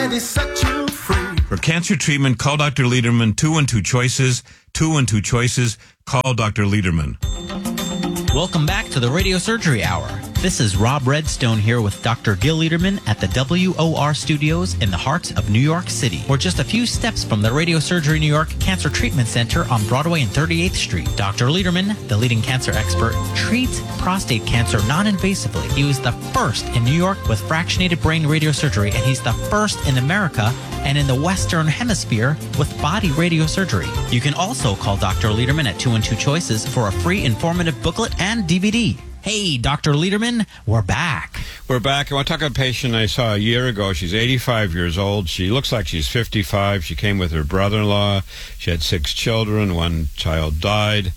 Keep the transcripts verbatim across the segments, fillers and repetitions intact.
already set you free. For cancer treatment, call Doctor Lederman. Two and two choices. Two and two choices. Call Doctor Lederman. Welcome back to the Radio Surgery Hour. This is Rob Redstone here with Doctor Gil Lederman at the W O R Studios in the heart of New York City. We're just a few steps from the Radio Surgery New York Cancer Treatment Center on Broadway and thirty-eighth Street. Doctor Lederman, the leading cancer expert, treats prostate cancer non-invasively. He was the first in New York with fractionated brain radiosurgery, and he's the first in America and in the Western Hemisphere with body radiosurgery. You can also call Doctor Lederman at two and two choices for a free informative booklet and D V D. Hey, Doctor Lederman, we're back. We're back. I want to talk about a patient I saw a year ago. She's eighty-five years old. She looks like she's fifty-five. She came with her brother-in-law. She had six children. One child died.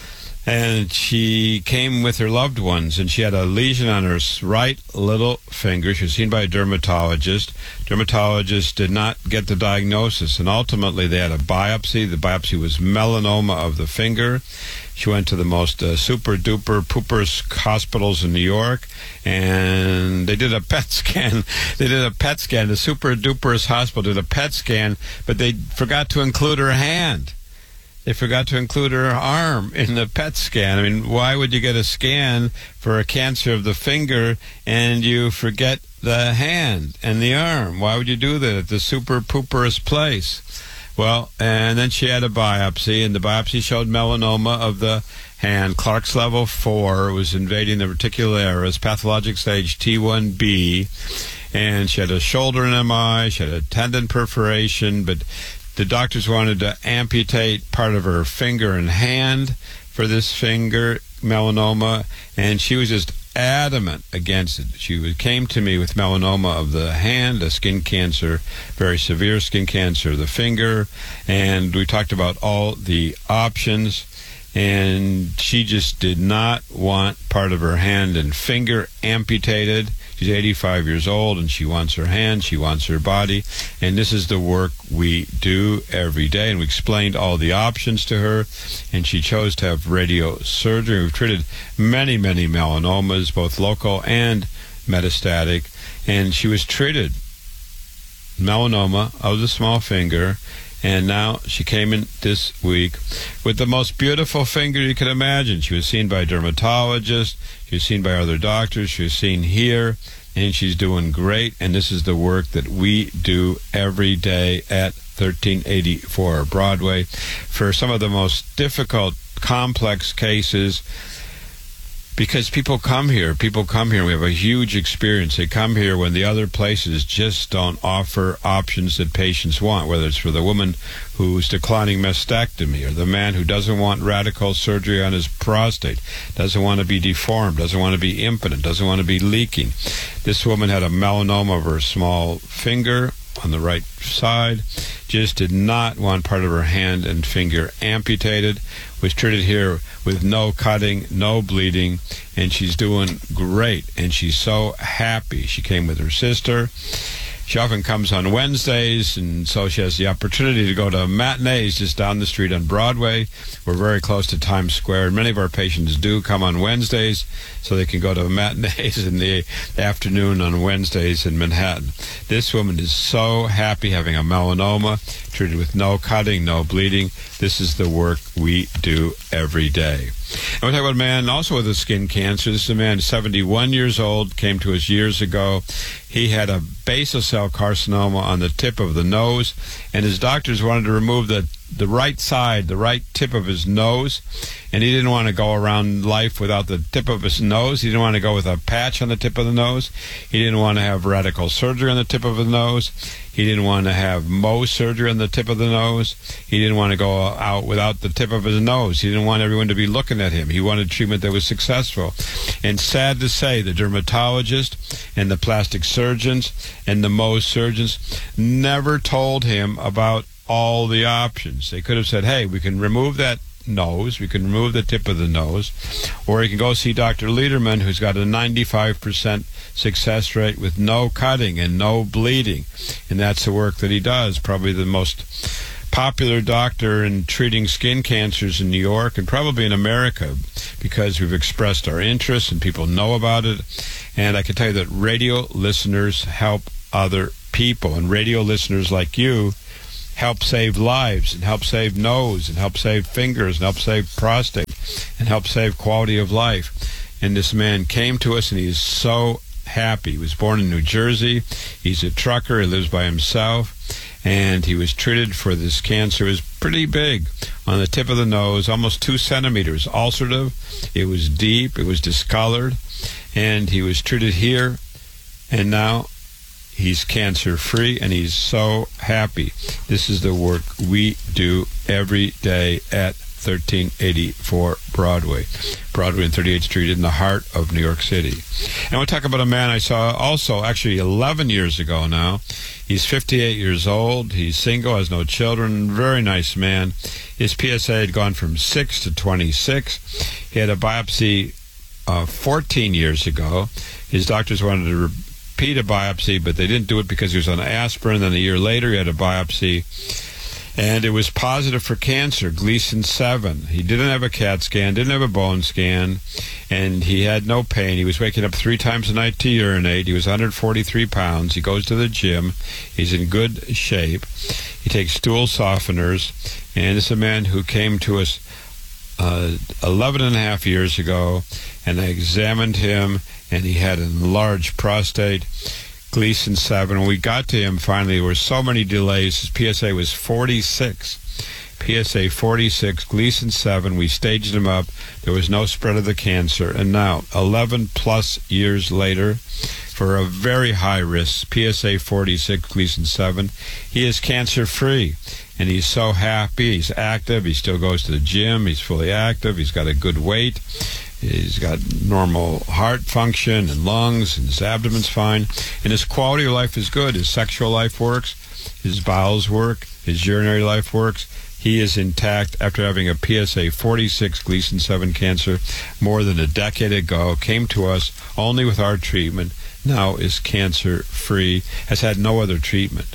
And she came with her loved ones, and she had a lesion on her right little finger. She was seen by a dermatologist. Dermatologist did not get the diagnosis, and ultimately they had a biopsy. The biopsy was melanoma of the finger. She went to the most uh, super-duper poopers hospitals in New York, and they did a P E T scan. They did a P E T scan. The super-duperest hospital did a P E T scan, but they forgot to include her hand. They forgot to include her arm in the P E T scan. I mean, why would you get a scan for a cancer of the finger and you forget the hand and the arm? Why would you do that at the super-pooperest place? Well, and then she had a biopsy, and the biopsy showed melanoma of the hand. Clark's level four was invading the reticularis, pathologic stage T one B, and she had a shoulder M I, she had a tendon perforation, but the doctors wanted to amputate part of her finger and hand for this finger melanoma, and she was just adamant against it. She came to me with melanoma of the hand, a skin cancer, very severe skin cancer of the finger, and we talked about all the options, and she just did not want part of her hand and finger amputated. She's eighty-five years old, and she wants her hand, she wants her body, and this is the work we do every day. And we explained all the options to her, and she chose to have radiosurgery. We've treated many, many melanomas, both local and metastatic, and she was treated melanoma of the small finger, and now she came in this week with the most beautiful finger you could imagine. She was seen by a dermatologist, she was seen by other doctors, she was seen here, and she's doing great. And this is the work that we do every day at thirteen eighty-four Broadway for some of the most difficult, complex cases. Because people come here, people come here, we have a huge experience. They come here when the other places just don't offer options that patients want, whether it's for the woman who's declining mastectomy, or the man who doesn't want radical surgery on his prostate, doesn't want to be deformed, doesn't want to be impotent, doesn't want to be leaking. This woman had a melanoma of her small finger on the right side, just did not want part of her hand and finger amputated, was treated here with no cutting, no bleeding, and she's doing great, and she's so happy. She came with her sister. She often comes on Wednesdays, and so she has the opportunity to go to matinees just down the street on Broadway. We're very close to Times Square, and many of our patients do come on Wednesdays so they can go to matinees in the afternoon on Wednesdays in Manhattan. This woman is so happy having a melanoma, treated with no cutting, no bleeding. This is the work we do every day. And we're talking about a man also with a skin cancer. This is a man, seventy-one years old, came to us years ago. He had a basal cell carcinoma on the tip of the nose, and his doctors wanted to remove the the right side, the right tip of his nose, and he didn't want to go around life without the tip of his nose. He didn't want to go with a patch on the tip of the nose. He didn't want to have radical surgery on the tip of the nose. He didn't want to have Mohs surgery on the tip of the nose. He didn't want to go out without the tip of his nose. He didn't want everyone to be looking at him. He wanted treatment that was successful. And sad to say, the dermatologist and the plastic surgeons and the Mohs surgeons never told him about all the options. They could have said, hey, we can remove that nose, we can remove the tip of the nose, or you can go see Doctor Lederman, who's got a ninety-five percent success rate with no cutting and no bleeding. And that's the work that he does. Probably the most popular doctor in treating skin cancers in New York and probably in America, because we've expressed our interest and people know about it. And I can tell you that radio listeners help other people and radio listeners like you help save lives and help save nose and help save fingers and help save prostate and help save quality of life. And this man came to us, and he is so happy. He was born in New Jersey. He's a trucker. He lives by himself. And he was treated for this cancer. It was pretty big on the tip of the nose, almost two centimeters, ulcerative. It was deep. It was discolored. And he was treated here. And now he's cancer-free, and he's so happy. This is the work we do every day at thirteen eighty-four Broadway. Broadway and thirty-eighth Street in the heart of New York City. And we'll talk about a man I saw also actually eleven years ago now. He's fifty-eight years old. He's single, has no children. Very nice man. His P S A had gone from six to twenty-six. He had a biopsy uh, fourteen years ago. His doctors wanted to repeat a biopsy, but they didn't do it because he was on aspirin. Then a year later, he had a biopsy, and it was positive for cancer, Gleason seven. He didn't have a CAT scan, didn't have a bone scan, and he had no pain. He was waking up three times a night to urinate. He was one hundred forty-three pounds. He goes to the gym. He's in good shape. He takes stool softeners, and this is a man who came to us uh, eleven and a half years ago, and I examined him, and he had an enlarged prostate, Gleason seven. When we got to him, finally, there were so many delays. His P S A was forty-six. P S A forty-six, Gleason seven. We staged him up. There was no spread of the cancer. And now, eleven plus years later, for a very high risk, P S A forty-six, Gleason seven, he is cancer-free. And he's so happy. He's active. He still goes to the gym. He's fully active. He's got a good weight. He's got normal heart function and lungs, and his abdomen's fine. And his quality of life is good. His sexual life works. His bowels work. His urinary life works. He is intact after having a P S A forty-six Gleason seven cancer more than a decade ago. Came to us only with our treatment. Now is cancer-free. Has had no other treatment.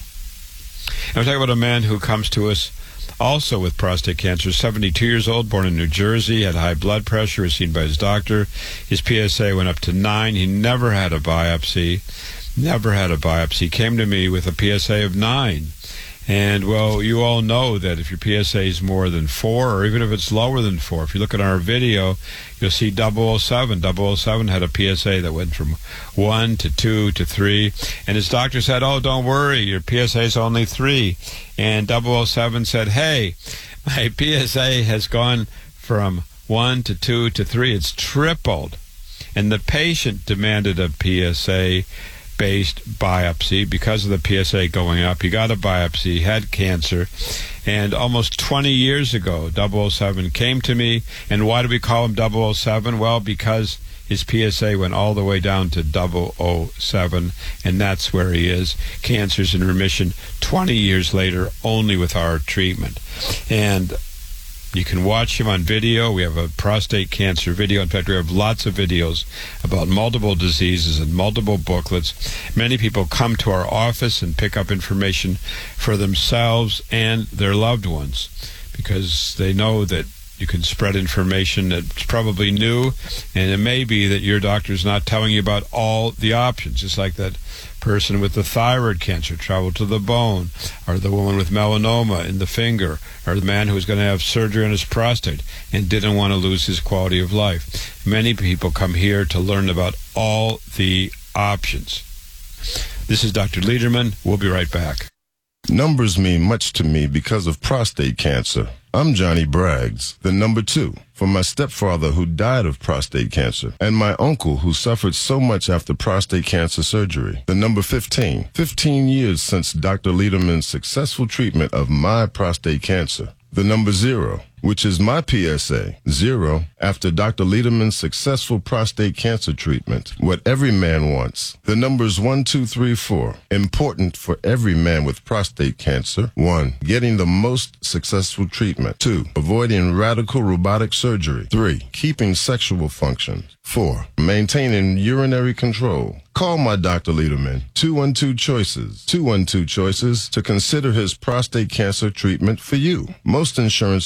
And we're talking about a man who comes to us also with prostate cancer, seventy-two years old, born in New Jersey, had high blood pressure, was seen by his doctor. His P S A went up to nine. He never had a biopsy, never had a biopsy. He came to me with a P S A of nine. And, well, you all know that if your P S A is more than four, or even if it's lower than four, if you look at our video, you'll see double oh seven. double oh seven had a P S A that went from one to two to three. And his doctor said, oh, don't worry, your P S A is only three. And double oh seven said, hey, my P S A has gone from one to two to three. It's tripled. And the patient demanded a P S A based biopsy because of the P S A going up. He got a biopsy, had cancer, and almost twenty years ago, double oh seven came to me. And why do we call him double oh seven? Well, because his P S A went all the way down to double oh seven, and that's where he is. Cancer's in remission twenty years later, only with our treatment. And you can watch him on video. We have a prostate cancer video. In fact, we have lots of videos about multiple diseases and multiple booklets. Many people come to our office and pick up information for themselves and their loved ones because they know that you can spread information that's probably new, and it may be that your doctor's not telling you about all the options. Just like that person with the thyroid cancer traveled to the bone, or the woman with melanoma in the finger, or the man who was going to have surgery on his prostate and didn't want to lose his quality of life. Many people come here to learn about all the options. This is Doctor Lederman. We'll be right back. Numbers mean much to me because of prostate cancer. I'm Johnny Braggs, the number two, for my stepfather who died of prostate cancer, and my uncle who suffered so much after prostate cancer surgery. The number fifteen, fifteen years since Doctor Lederman's successful treatment of my prostate cancer. The number zero, which is my P S A, zero, after Doctor Lederman's successful prostate cancer treatment. What every man wants. The numbers one, two, three, four. Important for every man with prostate cancer. One, getting the most successful treatment. Two, avoiding radical robotic surgery. Three, keeping sexual functions. Four, maintaining urinary control. Call my Doctor Lederman, two one two Choices, two one two Choices, to consider his prostate cancer treatment for you. Most insurances, Medicare,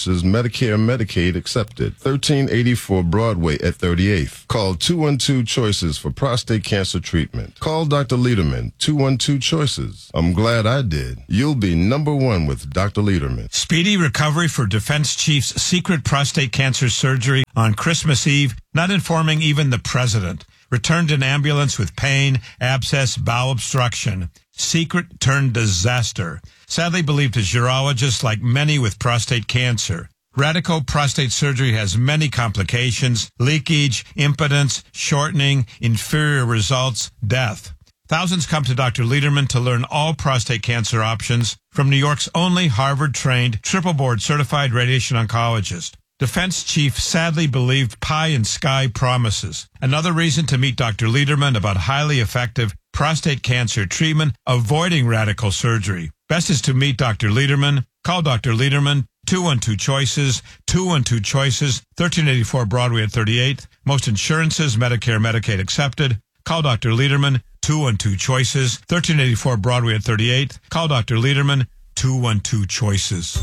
Medicare and Medicaid accepted. thirteen eighty-four Broadway at thirty-eighth. Call two one two choices for prostate cancer treatment. Call Doctor Lederman, two one two choices. I'm glad I did. You'll be number one with Doctor Lederman. Speedy recovery for Defense Chief's secret prostate cancer surgery on Christmas Eve, not informing even the president. Returned in ambulance with pain, abscess, bowel obstruction. Secret turned disaster. Sadly believed as urologist, like many with prostate cancer. Radical prostate surgery has many complications: leakage, impotence, shortening, inferior results, death. Thousands come to Doctor Lederman to learn all prostate cancer options from New York's only Harvard-trained, triple-board certified radiation oncologist. Defense chief sadly believed pie in sky promises. Another reason to meet Doctor Lederman about highly effective prostate cancer treatment, avoiding radical surgery. Best is to meet Doctor Lederman. Call Doctor Lederman, two one two choices, two one two choices, thirteen eighty-four Broadway at thirty-eighth. Most insurances, Medicare, Medicaid accepted. Call Doctor Lederman, two one two choices, thirteen eighty-four Broadway at thirty-eighth. Call Doctor Lederman, two one two choices.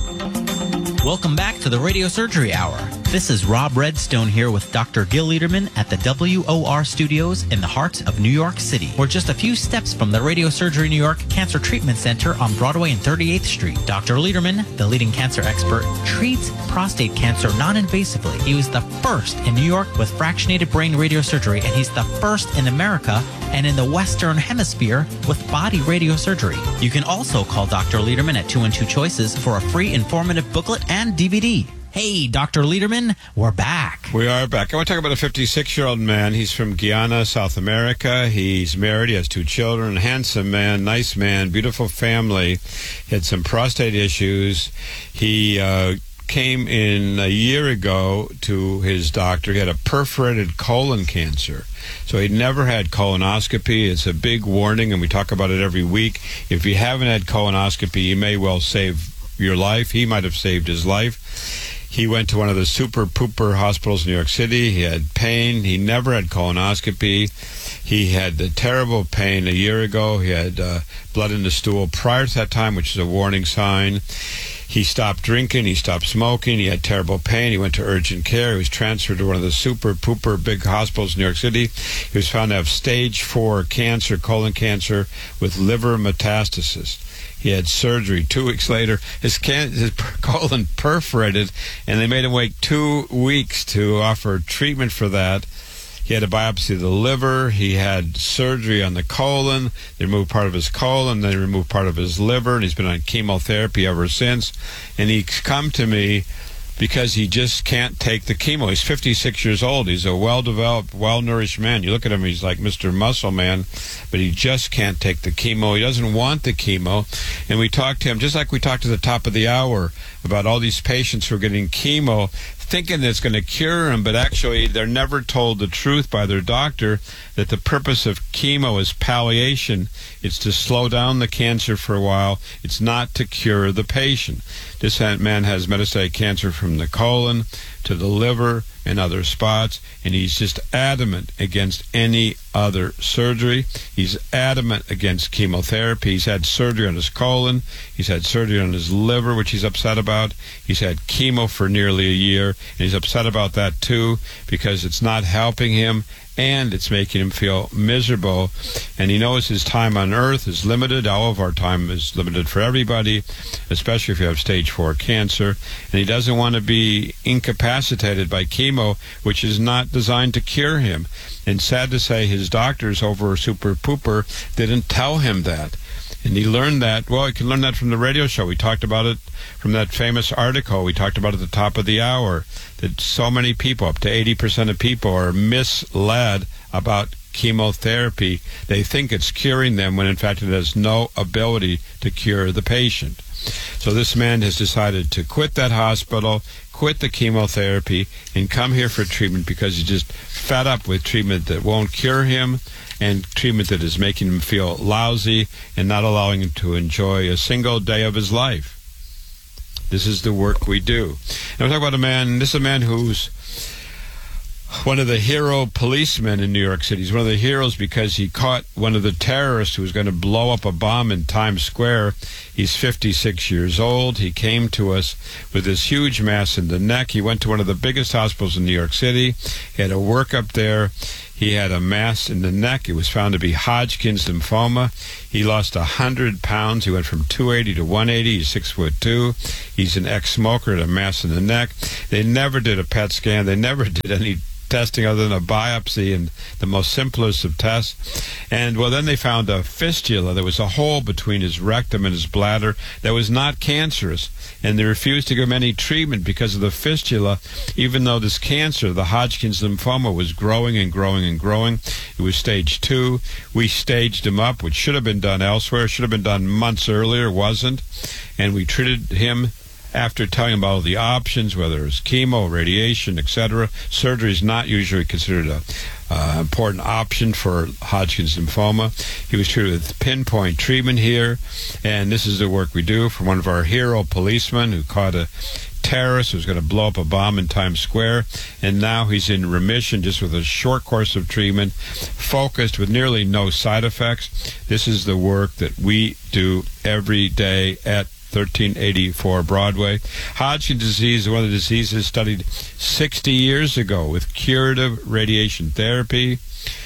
Welcome back to the Radio Surgery Hour. This is Rob Redstone here with Doctor Gil Lederman at the W O R studios in the heart of New York City. We're just a few steps from the Radio Surgery New York Cancer Treatment Center on Broadway and thirty-eighth Street. Doctor Lederman, the leading cancer expert, treats prostate cancer non-invasively. He was the first in New York with fractionated brain radiosurgery, and he's the first in America and in the Western Hemisphere with body radiosurgery. You can also call Doctor Lederman at two one two choices for a free informative booklet and D V D. Hey, Doctor Lederman, we're back. We are back. I want to talk about a fifty-six-year-old man. He's from Guyana, South America. He's married. He has two children. Handsome man, nice man, beautiful family. He had some prostate issues. He uh, came in a year ago to his doctor. He had a perforated colon cancer. So he'd never had colonoscopy. It's a big warning, and we talk about it every week. If you haven't had colonoscopy, you may well save your life. He might have saved his life. He went to one of the super pooper hospitals in New York City. He had pain. He never had colonoscopy. He had the terrible pain a year ago. He had uh, blood in the stool prior to that time, which is a warning sign. He stopped drinking. He stopped smoking. He had terrible pain. He went to urgent care. He was transferred to one of the super pooper big hospitals in New York City. He was found to have stage four cancer, colon cancer, with liver metastasis. He had surgery. Two weeks later, his, can- his colon perforated, and they made him wait two weeks to offer treatment for that. He had a biopsy of the liver. He had surgery on the colon. They removed part of his colon. They removed part of his liver, and he's been on chemotherapy ever since. And he's come to me because he just can't take the chemo. He's fifty-six years old. He's a well-developed, well-nourished man. You look at him, he's like Mister Muscle Man, but he just can't take the chemo. He doesn't want the chemo. And we talked to him, just like we talked at the top of the hour, about all these patients who are getting chemo, thinking that it's going to cure them, but actually they're never told the truth by their doctor that the purpose of chemo is palliation. It's to slow down the cancer for a while. It's not to cure the patient. This man has metastatic cancer from the colon to the liver and other spots, and he's just adamant against any other surgery. He's adamant against chemotherapy. He's had surgery on his colon. He's had surgery on his liver, which he's upset about. He's had chemo for nearly a year, and he's upset about that too because it's not helping him and it's making him feel miserable. And he knows his time on earth is limited. All of our time is limited for everybody, especially if you have stage four cancer. And he doesn't want to be incapacitated by chemo, which is not designed to cure him. And sad to say, his doctors over Super Pooper didn't tell him that. And he learned that, well, he can learn that from the radio show. We talked about it from that famous article we talked about at the top of the hour, that so many people, up to eighty percent of people, are misled about chemotherapy. They think it's curing them when in fact it has no ability to cure the patient. So this man has decided to quit that hospital, quit the chemotherapy, and come here for treatment because he's just fed up with treatment that won't cure him and treatment that is making him feel lousy and not allowing him to enjoy a single day of his life. This is the work we do. And we're talking about a man, this is a man who's one of the hero policemen in New York City. He's one of the heroes because he caught one of the terrorists who was going to blow up a bomb in Times Square. He's fifty-six years old. He came to us with this huge mass in the neck. He went to one of the biggest hospitals in New York City. He had a workup there. He had a mass in the neck. It was found to be Hodgkin's lymphoma. He lost one hundred pounds. He went from two eighty to one eighty. He's six foot two. He's an ex-smoker, had a mass in the neck. They never did a P E T scan. They never did any testing other than a biopsy and the most simplest of tests. And, well, then they found a fistula. There was a hole between his rectum and his bladder that was not cancerous. And they refused to give him any treatment because of the fistula, even though this cancer, the Hodgkin's lymphoma, was growing and growing and growing. It was stage two. We staged him up, which should have been done elsewhere, should have been done months earlier, wasn't. And we treated him after telling him about all the options, whether it was chemo, radiation, et cetera. Surgery is not usually considered a uh, important option for Hodgkin's lymphoma. He was treated with pinpoint treatment here, and this is the work we do for one of our hero policemen who caught a terrorist who was going to blow up a bomb in Times Square, and now he's in remission just with a short course of treatment, focused with nearly no side effects. This is the work that we do every day at thirteen eighty-four Broadway. Hodgkin's disease is one of the diseases studied sixty years ago with curative radiation therapy.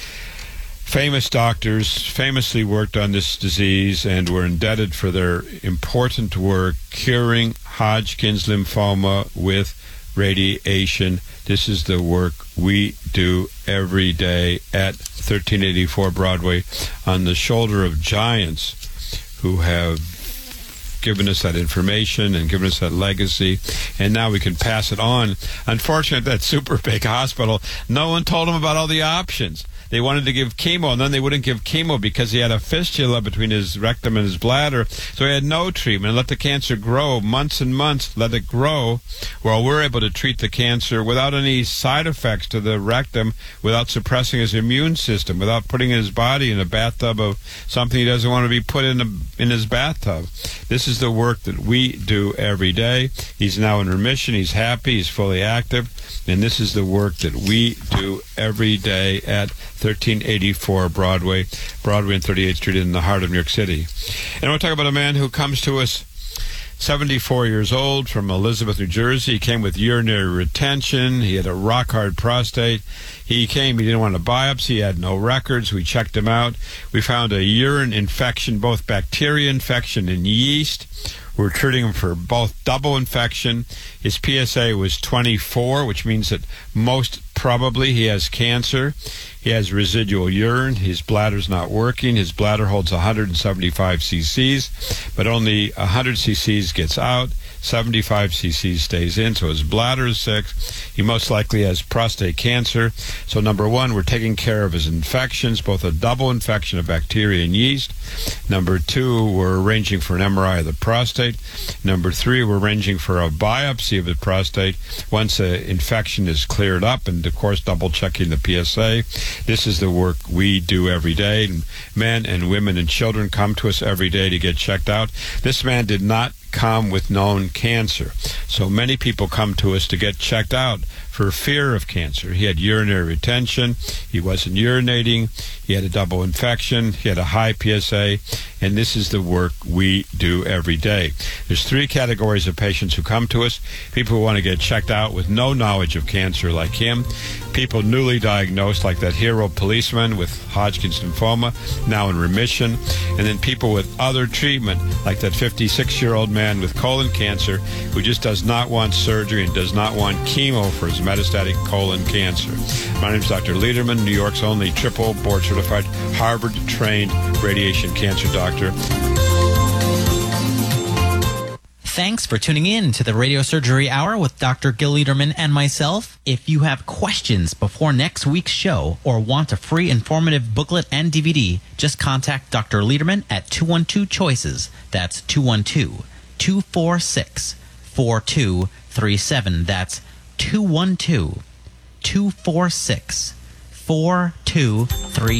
Famous doctors famously worked on this disease and were indebted for their important work curing Hodgkin's lymphoma with radiation. This is the work we do every day at thirteen eighty-four Broadway on the shoulder of giants who have given us that information and given us that legacy, and now we can pass it on. Unfortunately, at that super big hospital, no one told him about all the options. They wanted to give chemo, and then they wouldn't give chemo because he had a fistula between his rectum and his bladder, so he had no treatment. Let the cancer grow, months and months, let it grow, while we're able to treat the cancer without any side effects to the rectum, without suppressing his immune system, without putting his body in a bathtub of something he doesn't want to be put in, a, in his bathtub. This is the work that we do every day. He's now in remission, he's happy, he's fully active, and this is the work that we do every day at thirteen eighty-four Broadway, Broadway and thirty-eighth Street in the heart of New York City. And I want to talk about a man who comes to us seventy-four years old from Elizabeth, New Jersey. He came with urinary retention. He had a rock-hard prostate. He came, he didn't want a biopsy. He had no records. We checked him out. We found a urine infection, both bacteria infection and yeast. We're treating him for both double infection. His P S A was twenty-four, which means that most probably he has cancer. He has residual urine. His bladder's not working. His bladder holds one hundred seventy-five cc's, but only one hundred cc's gets out. seventy-five cc's stays in, so his bladder is sick. He most likely has prostate cancer. So number one, we're taking care of his infections, both a double infection of bacteria and yeast. Number two, we're arranging for an M R I of the prostate. Number three, we're arranging for a biopsy of the prostate once the infection is cleared up, and of course double checking the P S A. This is the work we do every day. Men and women and children come to us every day to get checked out. This man did not come with known cancer. So many people come to us to get checked out for fear of cancer. He had urinary retention. He wasn't urinating. He had a double infection. He had a high P S A. And this is the work we do every day. There's three categories of patients who come to us. People who want to get checked out with no knowledge of cancer like him. People newly diagnosed like that hero policeman with Hodgkin's lymphoma, now in remission. And then people with other treatment like that fifty-six-year-old man with colon cancer who just does not want surgery and does not want chemo for his metastatic colon cancer. My name is Doctor Lederman, New York's only triple board-certified, Harvard-trained radiation cancer doctor. Thanks for tuning in to the Radio Surgery Hour with Doctor Gil Lederman and myself. If you have questions before next week's show or want a free informative booklet and D V D, just contact Doctor Lederman at two one two choices. That's two one two, two four six, four two three seven. That's two one two, two four six, four two three seven.